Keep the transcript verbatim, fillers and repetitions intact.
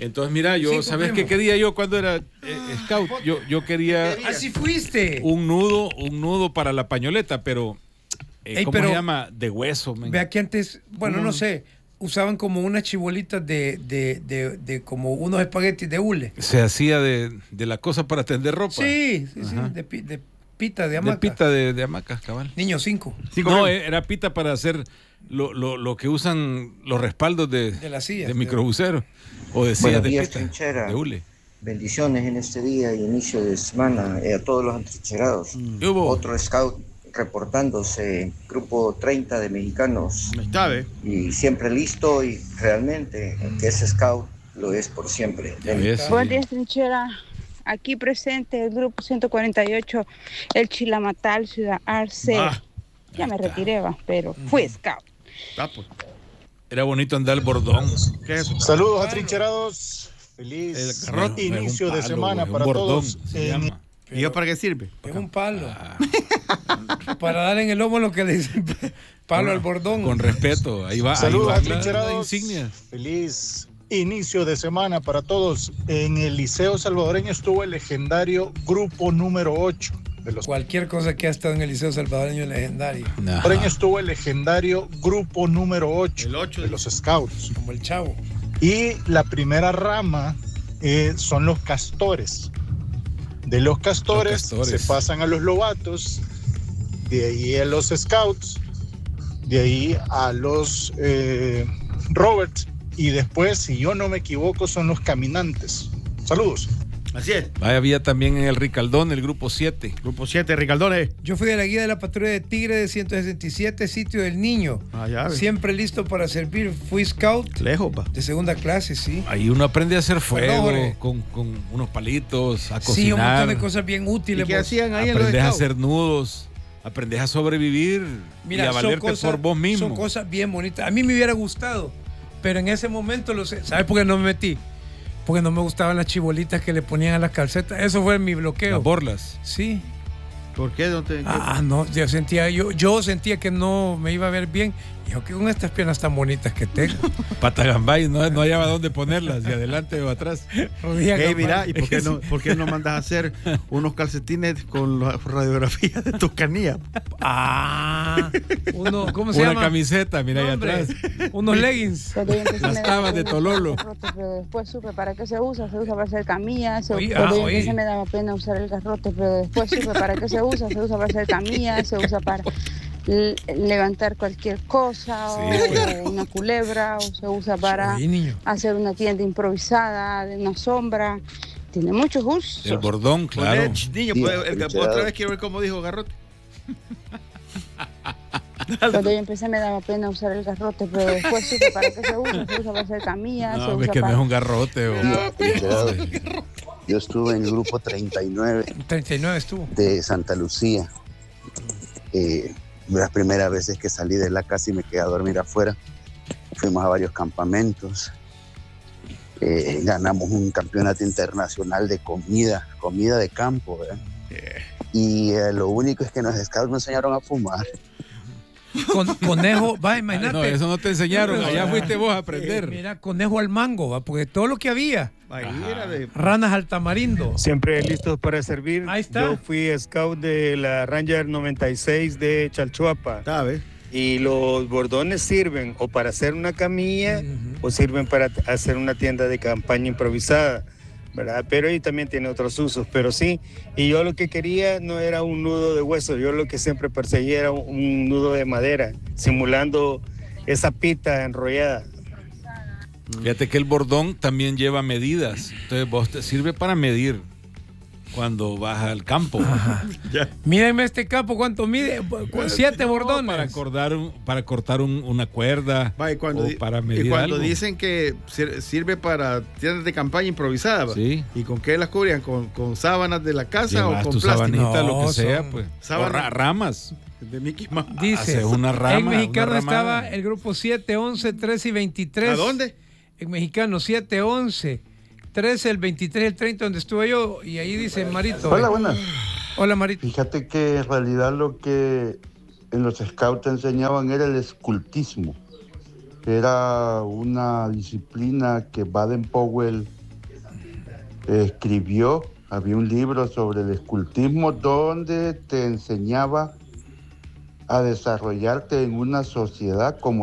Entonces, mira, yo, Sí, ¿sabes cumplimos. qué quería yo cuando era eh, scout? Yo, yo quería Así fuiste. un nudo, un nudo para la pañoleta, pero, eh, Ey, ¿cómo pero- se llama? De hueso, men. Vea que antes, bueno, ¿Cómo? no sé, usaban como unas chibolitas de, de, de, de como unos espaguetis de hule. Se hacía de, de la cosa para tender ropa. Sí, sí, sí, Ajá. de, pi- de pita, de De hamaca. pita de, de hamacas, cabal. Niño, cinco. No, eh, era pita para hacer lo, lo, lo que usan los respaldos de, De las sillas, de de- microbuseros. O de sillas Buenos de días, pita, trinchera. de hule. Bendiciones en este día y inicio de semana eh, a todos los antrincherados. ¿Qué hubo? Otro scout reportándose, grupo treinta de mexicanos. Ahí está, ¿ve? Y siempre listo y realmente, aunque es scout, lo es por siempre. Ya ves, Buen sí. día, trinchera. Aquí presente el grupo ciento cuarenta y ocho, el Chilamatal, Ciudad Arce. Ah, ya me retiré, va, pero fui scout. Ah, pues. Era bonito andar el bordón. ¿Qué es eso? Saludos atrincherados. Feliz El garrote. inicio Es un de palo, semana güey, un para bordón, todos. se En- llama. ¿Y yo para qué sirve? Es un palo. Ah, Para dar en el lomo lo que le dicen palo al bordón. con respeto, ahí va. Saludos ahí va la- la atrincherados. insignia. Feliz inicio de semana para todos. En el Liceo Salvadoreño estuvo el legendario grupo número ocho de los Cualquier cosa que ha estado en el Liceo Salvadoreño es legendario. Ajá. Salvadoreño estuvo el legendario grupo número ocho El ocho de los Scouts. Como el chavo. Y la primera rama eh, son los castores. De los castores, Los castores. se pasan a los lobatos, de ahí a los scouts, de ahí a los eh, Roberts y después, si yo no me equivoco, son los caminantes. Saludos. Así es. Vaya, había también en el Ricaldón el grupo siete. Grupo siete, Ricaldones. Yo fui de la guía de la patrulla de Tigre de ciento sesenta y siete, sitio del Niño. Ah, ya, ve. Siempre listo para servir. Fui scout Lejos, pa. de segunda clase, sí. Ahí uno aprende a hacer fuego Jorge. con, con unos palitos, a Sí, cocinar. un montón de cosas bien ¿Y útiles. qué vos. hacían ahí en los Aprendes a scouts? hacer nudos, aprendes a sobrevivir y a son valerte cosas- por vos mismo. Son cosas bien bonitas. A mí me hubiera gustado, pero en ese momento lo sé. ¿Sabes por qué no me metí? Porque no me gustaban las chibolitas que le ponían a las calcetas. Eso fue mi bloqueo. Las borlas. Sí. ¿Por qué? ¿No te... Ah, no, yo sentía, yo, yo sentía que no me iba a ver bien. Y yo, que con estas piernas tan bonitas que tengo. Patagambay, no, no hallaba dónde ponerlas, de adelante o atrás. Rodilla Ey, capaz. mira, ¿y por qué, no, por qué no mandas a hacer unos calcetines con la radiografía de tus canillas? Ah, uno, ¿cómo se Una llama? camiseta, mira ahí No, hombre, atrás. unos leggings. Cuando yo empecé Las me daba tabas de pena Tololo. usar el garrote, pero después supe para qué se usa. Se usa para hacer camillas. Se, Oye, cuando ah, yo oye. empecé me daba pena usar el garrote, pero después supe para qué se usa. Se usa para hacer camillas, se usa para l- levantar cualquier cosa, Sí, o pues. una culebra, o se usa para Oye, niño. hacer una tienda improvisada de una sombra. Tiene muchos usos. El bordón, claro. Poner, ch, niño, Sí, pues, el- trincherado. otra vez quiero ver cómo dijo Garrote. Cuando yo empecé me daba pena usar el garrote, pero después supe para qué se usa. Se usa para hacer camillas, se No, usa es que no para... es un garrote. o- Trincherado. Yo estuve en el grupo treinta y nueve treinta y nueve estuvo. de Santa Lucía. Eh, las primeras veces que salí de la casa y me quedé a dormir afuera. Fuimos a varios campamentos. Eh, ganamos un campeonato internacional de comida, comida de campo, ¿verdad? Y eh, lo único es que los scouts nos enseñaron a fumar. Con, conejo, va, Ah, imagínate. no, eso no te enseñaron. No, Allá no. fuiste vos a Eh, aprender. mira, conejo al mango, va, porque todo lo que había. Ahí era de... Ranas al tamarindo. Siempre listos para servir. Ahí está. Yo fui scout de la Ranger noventa y seis de Chalchuapa. ¿Sabes? Y los bordones sirven o para hacer una camilla Ujú. o sirven para t- hacer una tienda de campaña improvisada, ¿verdad? Pero ahí también tiene otros usos, pero sí. Y yo lo que quería no era un nudo de hueso, yo lo que siempre perseguía era un, un nudo de madera, simulando esa pita enrollada. Fíjate que el bordón también lleva medidas. Entonces vos te sirve para medir cuando vas al campo. Mírenme este capo, ¿cuánto mide? Cu- Siete No, bordones. Para cortar, un- para cortar un- una cuerda. Va, y cuando, o di- para y medir cuando algo. dicen que sir- sirve para tiendas de campaña improvisada, va. Sí. ¿Y con qué las cubrían? ¿Con, con sábanas de la casa Llevas o tu con plástico? sabanita, No, lo que sea, son pues. sábana. O ra- ramas. De Mickey Mouse. Dice, Haces una rama, en mexicano una ramada. estaba el grupo siete, once, trece y veintitrés. ¿A dónde? En mexicano, siete, once, trece, el veintitrés, el treinta, donde estuve yo. Y ahí dice Marito. Hola, buenas. Hola, Marito. Fíjate que en realidad lo que en los scouts enseñaban era el escultismo. Era una disciplina que Baden-Powell escribió. Había un libro sobre el escultismo donde te enseñaba a desarrollarte en una sociedad como